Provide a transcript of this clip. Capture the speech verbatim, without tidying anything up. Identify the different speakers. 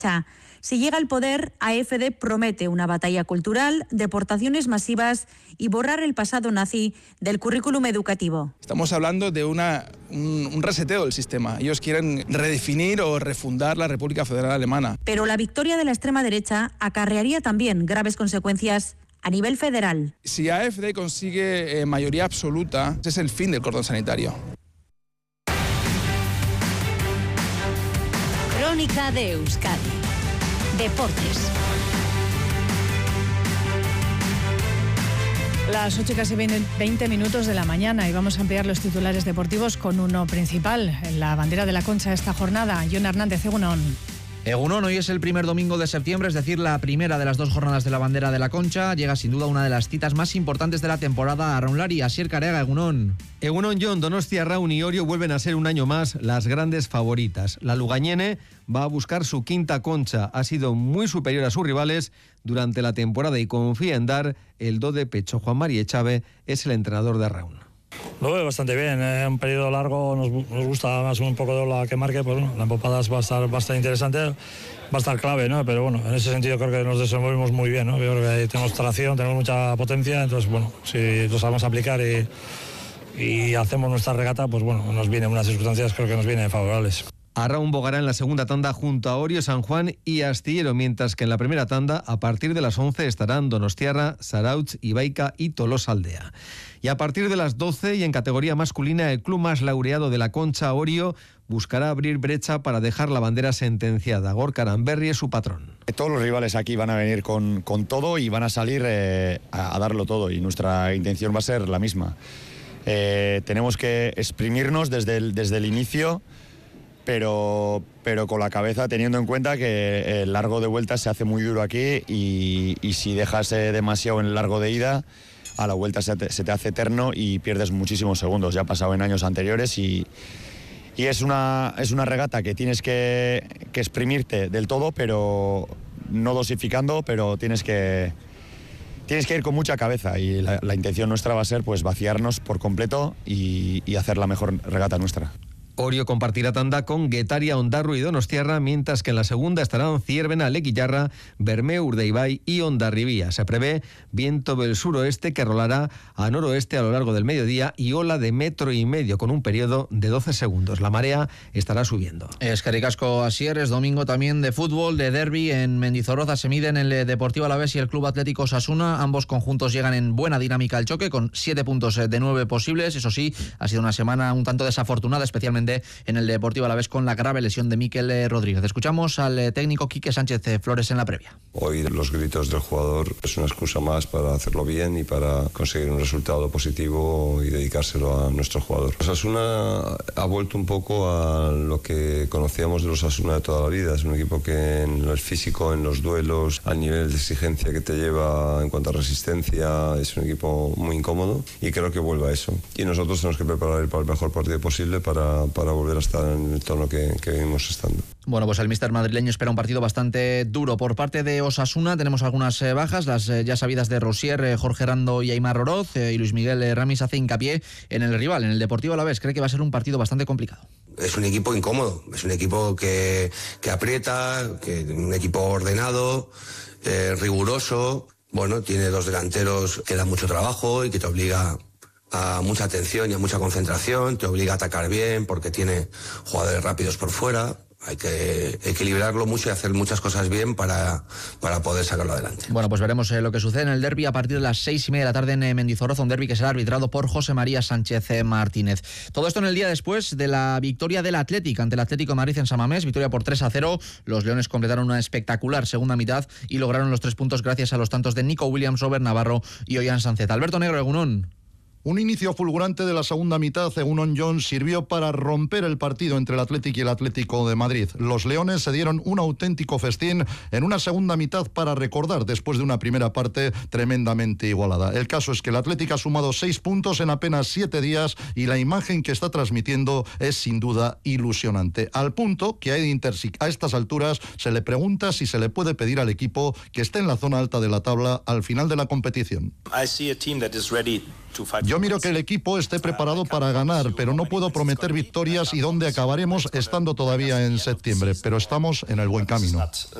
Speaker 1: Si llega al poder, A F D promete una batalla cultural, deportaciones masivas y borrar el pasado nazi del currículum educativo.
Speaker 2: Estamos hablando de una, un, un reseteo del sistema. Ellos quieren redefinir o refundar la República Federal Alemana.
Speaker 1: Pero la victoria de la extrema derecha acarrearía también graves consecuencias a nivel federal.
Speaker 2: Si A F D consigue eh, mayoría absoluta, ese es el fin del cordón sanitario.
Speaker 3: Crónica de Euskadi. Deportes.
Speaker 4: Las ocho y casi veinte minutos de la mañana y vamos a ampliar los titulares deportivos con uno principal, la bandera de la Concha esta jornada. Jon Hernández, egunon.
Speaker 5: Egunon, hoy es el primer domingo de septiembre, es decir, la primera de las dos jornadas de la bandera de la Concha. Llega sin duda una de las citas más importantes de la temporada a Raunlari. Asier Carega, egunon.
Speaker 6: Egunon, Jon. Donostia, Raun y Orio vuelven a ser un año más las grandes favoritas. La lugañene va a buscar su quinta Concha. Ha sido muy superior a sus rivales durante la temporada y confía en dar el do de pecho. Juan Mari Echave es el entrenador de Raun.
Speaker 7: Lo veo bastante bien, ¿eh? Un periodo largo, nos, nos gusta más un poco de la que marque, pues bueno, la empopada va a estar bastante interesante, va a estar clave, ¿no? Pero bueno, en ese sentido creo que nos desenvolvemos muy bien, ¿no? Yo creo que tenemos tracción, tenemos mucha potencia, entonces bueno, si lo sabemos aplicar y, y hacemos nuestra regata, pues bueno, nos vienen unas circunstancias creo que nos vienen favorables.
Speaker 6: Arraun bogará en la segunda tanda junto a Orio, San Juan y Astillero, mientras que en la primera tanda, a partir de las once, estarán Donostiarra, Zarautz, Ibaica y Tolosa Aldea. Y a partir de las doce, y en categoría masculina, el club más laureado de la Concha, Orio, buscará abrir brecha para dejar la bandera sentenciada. Gorka Aranberri es su patrón.
Speaker 8: Todos los rivales aquí van a venir con, con todo y van a salir eh, a, a darlo todo, y nuestra intención va a ser la misma. Eh, tenemos que exprimirnos desde el, desde el inicio, Pero, pero con la cabeza teniendo en cuenta que el largo de vuelta se hace muy duro aquí y, y si dejas demasiado en el largo de ida, a la vuelta se te, se te hace eterno y pierdes muchísimos segundos. Ya ha pasado en años anteriores y, y es, una, es una regata que tienes que, que exprimirte del todo, pero no dosificando, pero tienes que, tienes que ir con mucha cabeza y la, la intención nuestra va a ser pues vaciarnos por completo y, y hacer la mejor regata nuestra.
Speaker 6: Orio compartirá tanda con Guetaria, Ondarru y Donostiarra, mientras que en la segunda estarán Ciervena, Lequillarra, Bermeo, Urdaibai y Hondarribía. Se prevé viento del suroeste que rolará a noroeste a lo largo del mediodía y ola de metro y medio con un periodo de doce segundos. La marea estará subiendo.
Speaker 5: Eskerrik asko, Asier. Es domingo también de fútbol, de derbi. En Mendizorroza se miden el Deportivo Alavés y el Club Atlético Osasuna. Ambos conjuntos llegan en buena dinámica al choque con siete puntos de nueve posibles. Eso sí, ha sido una semana un tanto desafortunada, especialmente en el Deportivo Alavés con la grave lesión de Mikel Rodríguez. Escuchamos al técnico Quique Sánchez Flores en la previa.
Speaker 9: Hoy los gritos del jugador es una excusa más para hacerlo bien y para conseguir un resultado positivo y dedicárselo a nuestro jugador. Osasuna ha vuelto un poco a lo que conocíamos de los Osasuna de toda la vida. Es un equipo que en el físico, en los duelos, al nivel de exigencia que te lleva en cuanto a resistencia, es un equipo muy incómodo y creo que vuelve a eso. Y nosotros tenemos que preparar para el mejor partido posible para, para volver a estar en el tono que, que venimos estando.
Speaker 5: Bueno, pues el míster madrileño espera un partido bastante duro. Por parte de Osasuna tenemos algunas eh, bajas, las eh, ya sabidas de Rosier, eh, Jorge Rando y Aimar Oroz, eh, y Luis Miguel eh, Ramis hace hincapié en el rival, en el Deportivo Alavés. Cree que va a ser un partido bastante complicado.
Speaker 10: Es un equipo incómodo, es un equipo que, que aprieta, que, un equipo ordenado, eh, riguroso. Bueno, tiene dos delanteros que dan mucho trabajo y que te obliga a mucha atención y a mucha concentración, te obliga a atacar bien porque tiene jugadores rápidos por fuera. Hay que equilibrarlo mucho y hacer muchas cosas bien para, para poder sacarlo adelante.
Speaker 5: Bueno, pues veremos eh, lo que sucede en el derbi a partir de las seis y media de la tarde en eh, Mendizorroza, un derbi que será arbitrado por José María Sánchez eh, Martínez. Todo esto en el día después de la victoria del Athletic ante el Atlético de Madrid en San Mamés, victoria por tres a cero. Los leones completaron una espectacular segunda mitad y lograron los tres puntos gracias a los tantos de Nico Williams, Robert Navarro y Ollán Sancet. Alberto Negro, egunon.
Speaker 11: Un inicio fulgurante de la segunda mitad, según John, sirvió para romper el partido entre el Athletic y el Atlético de Madrid. Los leones se dieron un auténtico festín en una segunda mitad para recordar después de una primera parte tremendamente igualada. El caso es que el Athletic ha sumado seis puntos en apenas siete días y la imagen que está transmitiendo es sin duda ilusionante. Al punto que a Edin Terzic a estas alturas se le pregunta si se le puede pedir al equipo que esté en la zona alta de la tabla al final de la competición.
Speaker 12: I see a team that is ready to fight.
Speaker 11: Yo miro que el equipo esté preparado para ganar, pero no puedo prometer victorias y dónde acabaremos estando todavía en septiembre, pero estamos en el buen camino.